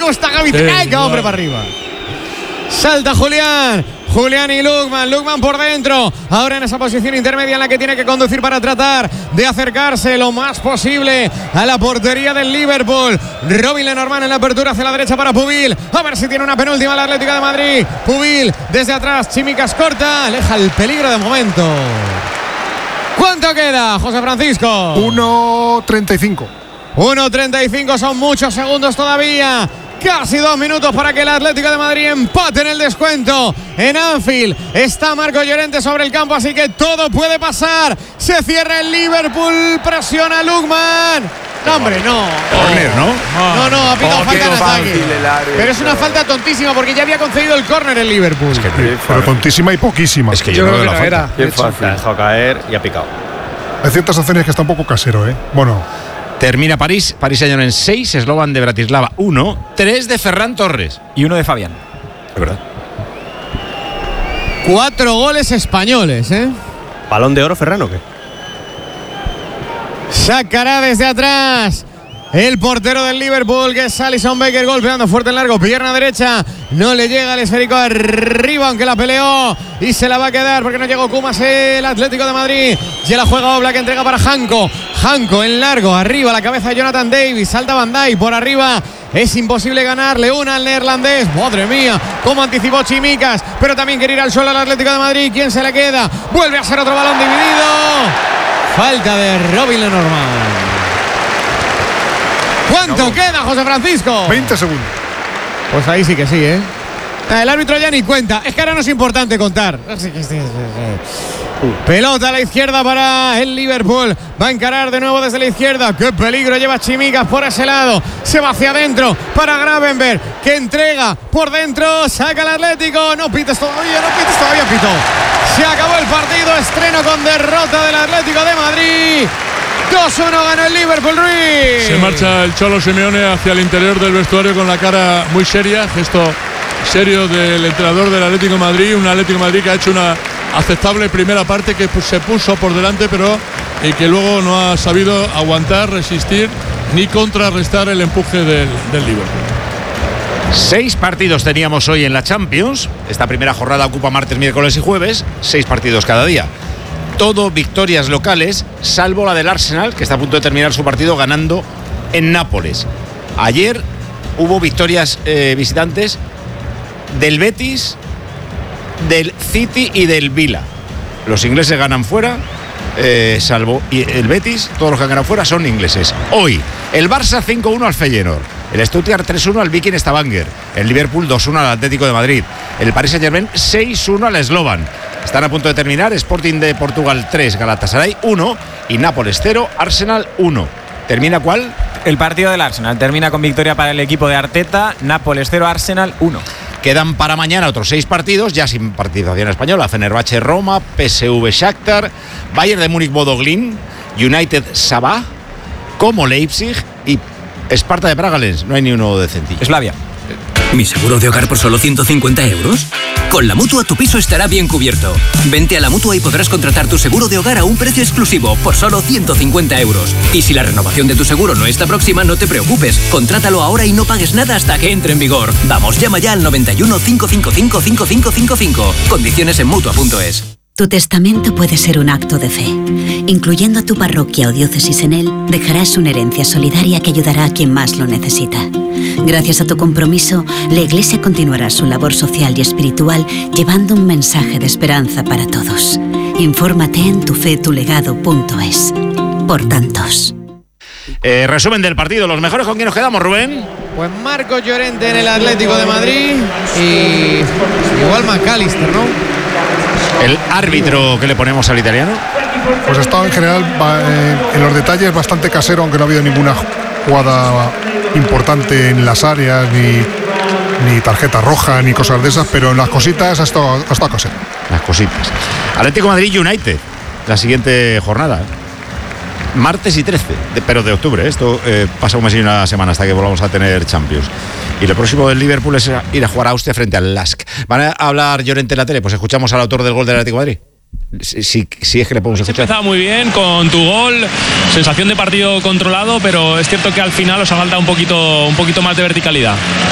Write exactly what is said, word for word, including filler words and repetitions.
cómo está Gaby. Sí, ¡Ay, qué hombre wow. para arriba! Salta Julián. Julián y Lukman, Lukman por dentro, ahora en esa posición intermedia en la que tiene que conducir para tratar de acercarse lo más posible a la portería del Liverpool. Robin Lenormand en la apertura hacia la derecha para Pubil, a ver si tiene una penúltima el Atlético de Madrid. Pubil desde atrás, Chimicas corta, aleja el peligro de momento. ¿Cuánto queda, José Francisco? uno treinta y cinco. uno treinta y cinco, son muchos segundos todavía. Casi dos minutos para que el Atlético de Madrid empate en el descuento. En Anfield está Marco Llorente sobre el campo, así que todo puede pasar. Se cierra el Liverpool, presiona a Lukman. No, hombre, no. Córner, ¿no? No, no, ha pitado Oh, falta qué en ataque. fácil el área. Pero es una falta tontísima porque ya había concedido el córner el Liverpool. Es que, Pero tontísima y poquísima. es que yo, Yo no creo veo que la no falta. era. Qué fácil. La ha dejado caer y ha picado. Hay ciertas acciones que está un poco casero, ¿eh? Bueno, Termina París, París Saint-Germain en seis, Slovan de Bratislava uno, tres de Ferran Torres. Y uno de Fabián. Es verdad. Cuatro goles españoles, ¿eh? ¿Balón de oro, Ferran, o qué? Sacará desde atrás el portero del Liverpool, que es Alisson Becker, golpeando fuerte en largo, pierna derecha, no le llega el esférico arriba, aunque la peleó y se la va a quedar porque no llegó Kumas el Atlético de Madrid. Ya la juega Oblak, que entrega para Janko, Janko en largo, arriba la cabeza de Jonathan Davis, salta Van Dijk por arriba, es imposible ganarle una al neerlandés. Madre mía, cómo anticipó Chimicas, pero también quiere ir al suelo al Atlético de Madrid. ¿Quién se le queda? Vuelve a ser otro balón dividido. Falta de Robin Lenormand. ¿Cuánto no. queda, José Francisco? veinte segundos. Pues ahí sí que sí, ¿eh? El árbitro ya ni cuenta. Es que ahora no es importante contar. Pelota a la izquierda para el Liverpool. Va a encarar de nuevo desde la izquierda. ¡Qué peligro lleva Chimicas por ese lado! Se va hacia adentro para Gravenberg, que entrega por dentro. Saca el Atlético. No pites todavía, no pites todavía, pitó. Se acabó el partido. Estreno con derrota del Atlético de Madrid. dos uno ganó el Liverpool, Ruiz. Se marcha el Cholo Simeone hacia el interior del vestuario con la cara muy seria, gesto serio del entrenador del Atlético de Madrid, un Atlético de Madrid que ha hecho una aceptable primera parte, que se puso por delante, pero y que luego no ha sabido aguantar, resistir ni contrarrestar el empuje del, del Liverpool. Seis partidos teníamos hoy en la Champions. Esta primera jornada ocupa martes, miércoles y jueves. Seis partidos cada día. Todo victorias locales, salvo la del Arsenal, que está a punto de terminar su partido ganando en Nápoles. Ayer hubo victorias eh, visitantes del Betis, del City y del Vila. Los ingleses ganan fuera, eh, salvo y el Betis, todos los que han ganado fuera son ingleses. Hoy, el Barça cinco uno al Feyenoord, el Stuttgart tres uno al Viking Stavanger, el Liverpool dos uno al Atlético de Madrid, el Paris Saint-Germain seis uno al Slovan. Están a punto de terminar Sporting de Portugal tres, Galatasaray uno y Nápoles cero, Arsenal uno. ¿Termina cuál? El partido del Arsenal termina con victoria para el equipo de Arteta. Nápoles cero, Arsenal uno. Quedan para mañana otros seis partidos, ya sin participación española. Fenerbahce Roma, P S V Shakhtar, Bayern de Múnich Bodoglin, United Sabah, Como Leipzig y Sparta de Praga Lens. No hay ni uno decente. Eslavia. ¿Mi seguro de hogar por solo ciento cincuenta euros? Con la Mutua tu piso estará bien cubierto. Vente a la Mutua y podrás contratar tu seguro de hogar a un precio exclusivo por solo ciento cincuenta euros. Y si la renovación de tu seguro no está próxima, no te preocupes. Contrátalo ahora y no pagues nada hasta que entre en vigor. Vamos, llama ya al noventa y uno, cinco cinco cinco, cinco cinco cinco cinco. Condiciones en Mutua punto es. Tu testamento puede ser un acto de fe. Incluyendo a tu parroquia o diócesis en él, dejarás una herencia solidaria que ayudará a quien más lo necesita. Gracias a tu compromiso, la Iglesia continuará su labor social y espiritual llevando un mensaje de esperanza para todos. Infórmate en tu fe tu legado punto es. Por tantos. Eh, resumen del partido, los mejores. ¿Con quién nos quedamos, Rubén? Pues Marco Llorente en el Atlético de Madrid y igual McAllister, ¿no? El árbitro que le ponemos al italiano. Pues está en general eh, en los detalles bastante casero, aunque no ha habido ninguna jugada importante en las áreas, ni, ni tarjeta roja, ni cosas de esas, pero en las cositas ha estado, ha estado casero. Las cositas. Atlético Madrid United, la siguiente jornada. Martes y trece, de, pero de octubre. Esto eh, pasa un mes y una semana hasta que volvamos a tener Champions. Y lo próximo del Liverpool es ir a jugar a Austria frente al Lask. ¿Van a hablar Llorente en la tele? Pues escuchamos al autor del gol del Atlético de Madrid. Si, si, si es que le podemos escuchar. Empezaba muy bien con tu gol, sensación de partido controlado, pero es cierto que al final os ha faltado un poquito, un poquito más de verticalidad.